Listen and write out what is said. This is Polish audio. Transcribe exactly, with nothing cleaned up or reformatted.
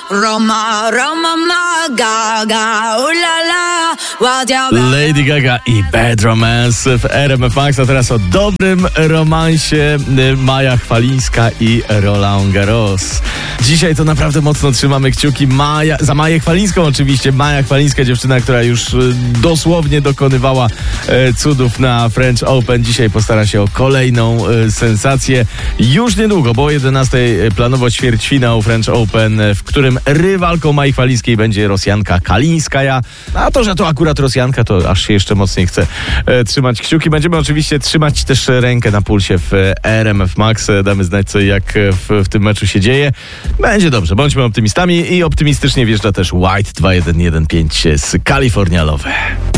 Roma, Roma, ma, Gaga, ulala, Lady Gaga i Bad Romance w R M F Max, a teraz o dobrym romansie Maja Chwalińska i Roland Garros. Dzisiaj to naprawdę mocno trzymamy kciuki Maja, za Maję Chwalińską oczywiście. Maja Chwalińska, dziewczyna, która już dosłownie dokonywała cudów na French Open. Dzisiaj postara się o kolejną sensację. Już niedługo, bo o jedenastej planowo ćwierćfinał French Open, w którym rywalką Mai Chwalińskiej będzie Rosjanka Kalińskaja. A to, że to akurat Rosjanka, to aż się jeszcze mocniej chce e, trzymać kciuki. Będziemy oczywiście trzymać też rękę na pulsie w R M F Max. Damy znać, co jak w, w tym meczu się dzieje. Będzie dobrze, bądźmy optymistami i optymistycznie wjeżdża też White dwa jeden jeden pięć z California Love.